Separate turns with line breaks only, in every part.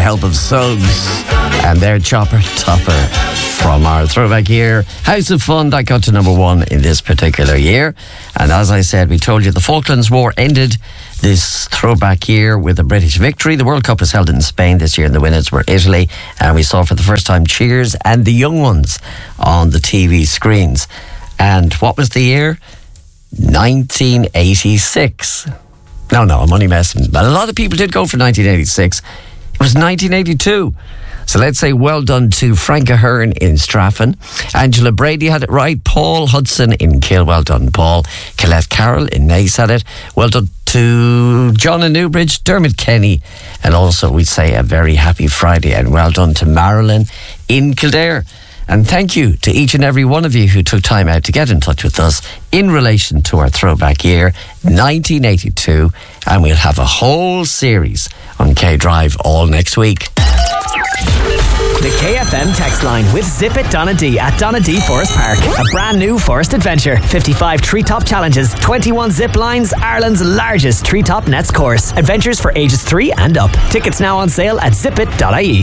help of Suggs and their Chopper Topper from our throwback year. House of Fun, that got to number 1 in this particular year. And as I said, we told you the Falklands War ended this throwback year with a British victory. The World Cup was held in Spain this year and the winners were Italy. And we saw for the first time Cheers and the Young Ones on the TV screens. And what was the year? 1986. No, I'm only messing. But a lot of people did go for 1986. It was 1982. So let's say well done to Frank Ahern in Straffan. Angela Brady had it right. Paul Hudson in Kill. Well done, Paul. Colette Carroll in Naas had it. Well done to John in Newbridge, Dermot Kenny. And also we'd say a very happy Friday and well done to Marilyn in Kildare. And thank you to each and every one of you who took time out to get in touch with us in relation to our throwback year, 1982. And we'll have a whole series on K-Drive all next week.
The KFM text line with Zip It Donadee at Donadee Forest Park. A brand new forest adventure. 55 treetop challenges, 21 zip lines, Ireland's largest treetop nets course. Adventures for ages 3 and up. Tickets now on sale at zipit.ie.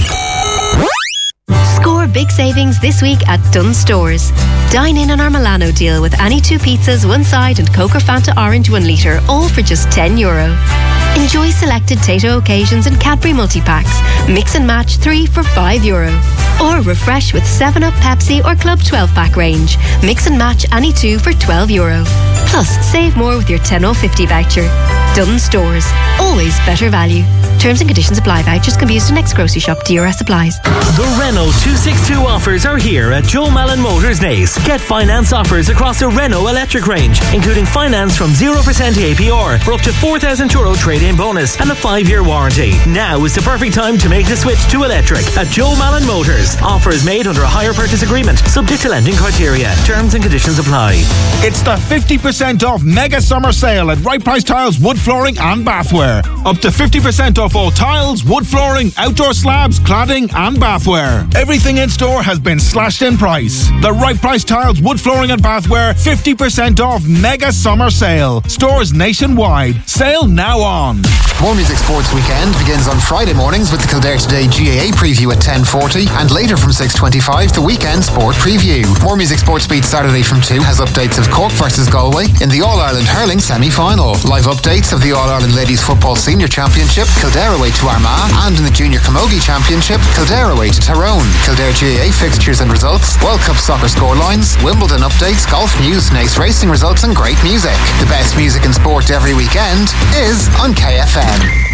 Score big savings this week at Dunnes Stores. Dine in on our Milano deal with any 2 pizzas, 1 side and Coke or Fanta Orange 1 litre, all for just €10. Enjoy selected Tato occasions and Cadbury multi-packs. Mix and match 3 for €5. Or refresh with 7up, Pepsi or Club 12-pack range. Mix and match any 2 for €12. Plus, save more with your 10 off 50 voucher. Dunnes Stores. Always better value. Terms and conditions apply. Vouchers can be used in next grocery shop. DRS applies.
The Renault 262 offers are here at Joe Malin Motors Naas. Get finance offers across a Renault electric range, including finance from 0% APR for up to €4,000 trade-in bonus and a 5-year warranty. Now is the perfect time to make the switch to electric at Joe Malin Motors. Offers made under a hire purchase agreement, subject to lending criteria. Terms and conditions apply.
It's the 50% off mega summer sale at Right Price Tiles, wood flooring and bathware. Up to 50% off all tiles, wood flooring, outdoor slabs, cladding and bathware. Everything in store has been slashed in price. The Right Price Tiles, wood flooring and bathware 50% off mega summer sale. Stores nationwide. Sale now on.
More Music Sports Weekend begins on Friday mornings with the Kildare Today GAA preview at 10:40 and later from 6:25 the Weekend Sport Preview. More Music Sports Beat Saturday from 2 has updates of Cork versus Galway in the All-Ireland Hurling semi-final. Live updates of the All-Ireland Ladies Football Senior Championship, Kildare away to Armagh, and in the Junior Camogie Championship, Kildare away to Tyrone. Kildare GAA fixtures and results, World Cup soccer scorelines, Wimbledon updates, golf news, Naas racing results and great music. The best music and sport every weekend is on KFM.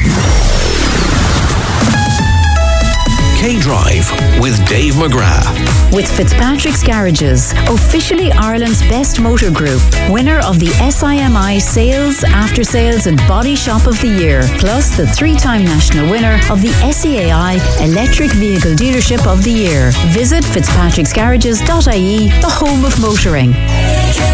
K-Drive with Dave McGrath.
With Fitzpatrick's Garages, officially Ireland's best motor group, winner of the SIMI Sales, After Sales and Body Shop of the Year, plus the 3-time national winner of the SEAI Electric Vehicle Dealership of the Year. Visit fitzpatricksgarages.ie, the home of motoring.